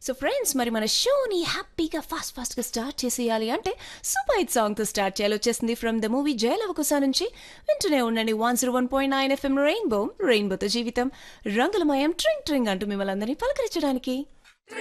So friends, మరి మన షోని హ్యాపీగా ఫాస్ట్గా స్టార్ట్ చేసేయాలి అంటే సూపర్ హిట్ సాంగ్తో స్టార్ట్ చేయాలి. వచ్చేసింది ఫ్రమ్ ద మూవీ జయలవకుశ నుంచి. వింటూనే ఉండండి 101.9 FM రెయిన్బోతో జీవితం రంగులమయం ట్రింగ్ ట్రింగ్ అంటూ మిమ్మల్ని అందరినీ పలకరించడానికి.